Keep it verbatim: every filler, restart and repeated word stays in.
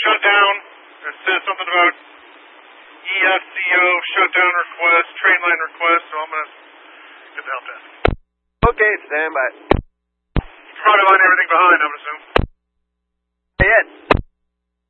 shutdown. It says something about E S C O shutdown request, train line request, so I'm going to get the help desk. Okay, stand by. Probably line everything behind, I'm assuming. Hey, Ed.